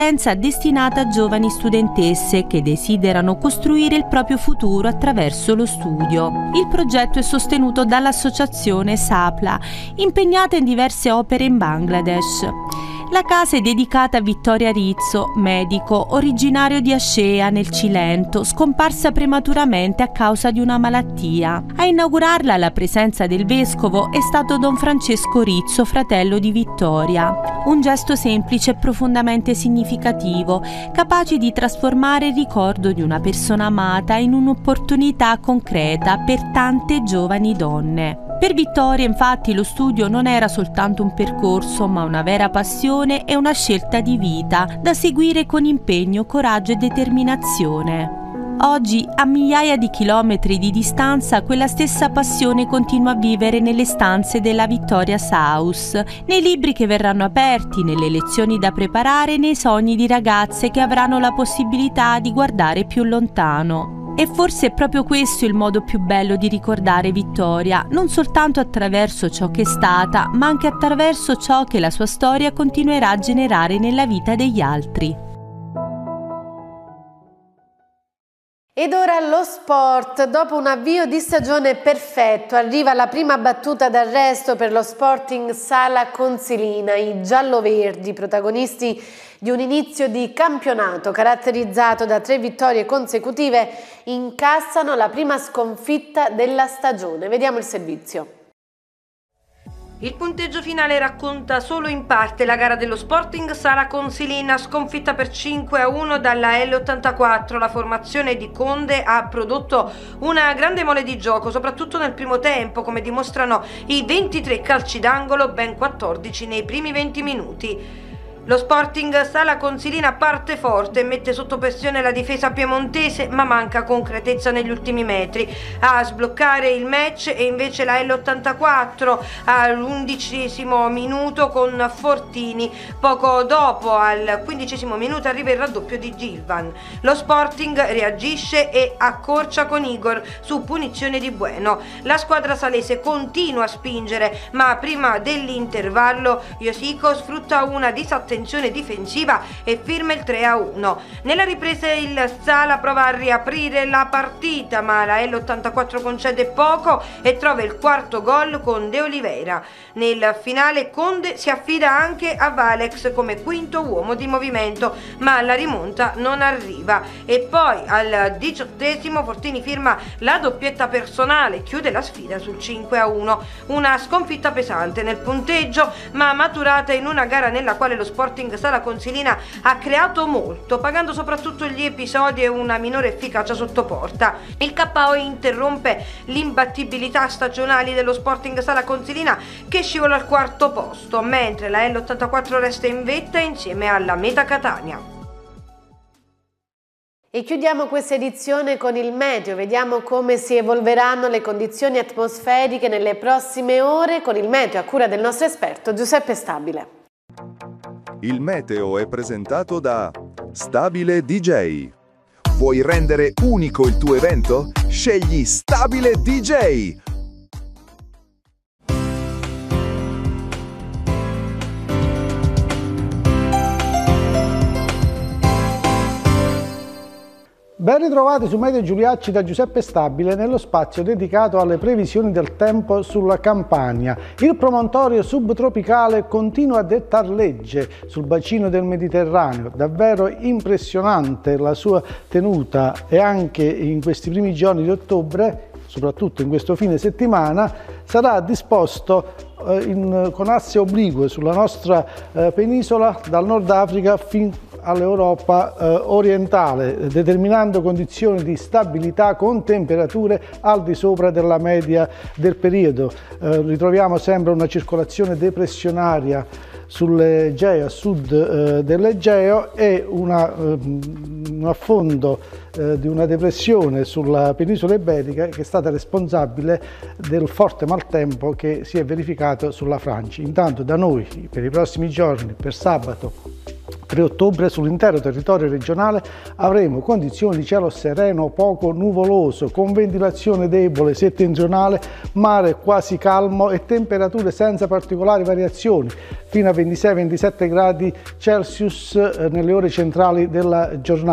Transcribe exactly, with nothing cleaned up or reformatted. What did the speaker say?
destinata a giovani studentesse che desiderano costruire il proprio futuro attraverso lo studio. Il progetto è sostenuto dall'associazione Sapla, impegnata in diverse opere in Bangladesh. La casa è dedicata a Vittoria Rizzo, medico originario di Ascea nel Cilento, scomparsa prematuramente a causa di una malattia. A inaugurarla, alla presenza del vescovo, è stato Don Francesco Rizzo, fratello di Vittoria. Un gesto semplice e profondamente significativo, capace di trasformare il ricordo di una persona amata in un'opportunità concreta per tante giovani donne. Per Vittoria, infatti, lo studio non era soltanto un percorso, ma una vera passione e una scelta di vita da seguire con impegno, coraggio e determinazione. Oggi, a migliaia di chilometri di distanza, quella stessa passione continua a vivere nelle stanze della Victoria's House, nei libri che verranno aperti, nelle lezioni da preparare e nei sogni di ragazze che avranno la possibilità di guardare più lontano. E forse è proprio questo il modo più bello di ricordare Vittoria, non soltanto attraverso ciò che è stata, ma anche attraverso ciò che la sua storia continuerà a generare nella vita degli altri. Ed ora lo sport. Dopo un avvio di stagione perfetto arriva la prima battuta d'arresto per lo Sporting Sala Consilina. I gialloverdi, protagonisti di un inizio di campionato caratterizzato da tre vittorie consecutive, incassano la prima sconfitta della stagione. Vediamo il servizio. Il punteggio finale racconta solo in parte la gara dello Sporting Sala Consilina, sconfitta per cinque a uno dalla L ottantaquattro. La formazione di Conde ha prodotto una grande mole di gioco, soprattutto nel primo tempo, come dimostrano i ventitré calci d'angolo, ben quattordici nei primi venti minuti. Lo Sporting Sala Consilina parte forte e mette sotto pressione la difesa piemontese, ma manca concretezza negli ultimi metri. A sbloccare il match e invece la L ottantaquattro all'undicesimo minuto con Fortini. Poco dopo, al quindicesimo minuto, arriva il raddoppio di Gilvan. Lo Sporting reagisce e accorcia con Igor su punizione di Bueno. La squadra salese continua a spingere, ma prima dell'intervallo Josico sfrutta una disattenzione difensiva e firma il tre a uno. Nella ripresa il Sala prova a riaprire la partita, ma la L ottantaquattro concede poco e trova il quarto gol con De Oliveira. Nel finale Conde si affida anche a Valex come quinto uomo di movimento, ma la rimonta non arriva. E poi al diciottesimo Fortini firma la doppietta personale, chiude la sfida sul cinque a uno. Una sconfitta pesante nel punteggio, ma maturata in una gara nella quale lo Sporting Sala Consilina ha creato molto, pagando soprattutto gli episodi e una minore efficacia sotto porta. Il K O interrompe l'imbattibilità stagionali dello Sporting Sala Consilina, che scivola al quarto posto, mentre la L ottantaquattro resta in vetta insieme alla Meta Catania. E chiudiamo questa edizione con il meteo. Vediamo come si evolveranno le condizioni atmosferiche nelle prossime ore con il meteo a cura del nostro esperto Giuseppe Stabile. Il meteo è presentato da Stabile D J. Vuoi rendere unico il tuo evento? Scegli Stabile D J. Ben ritrovati su Meteo Giuliacci da Giuseppe Stabile nello spazio dedicato alle previsioni del tempo sulla Campania. Il promontorio subtropicale continua a dettar legge sul bacino del Mediterraneo, davvero impressionante la sua tenuta e anche in questi primi giorni di ottobre, soprattutto in questo fine settimana, sarà disposto eh, in, con asse oblique sulla nostra eh, penisola dal Nord Africa fin all'Europa eh, orientale, determinando condizioni di stabilità con temperature al di sopra della media del periodo. Eh, ritroviamo sempre una circolazione depressionaria sull'Egeo, a sud eh, dell'Egeo, e una, eh, un affondo eh, di una depressione sulla penisola iberica che è stata responsabile del forte maltempo che si è verificato sulla Francia. Intanto da noi per i prossimi giorni, per sabato, Per ottobre sull'intero territorio regionale avremo condizioni di cielo sereno poco nuvoloso, con ventilazione debole settentrionale, mare quasi calmo e temperature senza particolari variazioni, fino a ventisei ventisette gradi Celsius nelle ore centrali della giornata.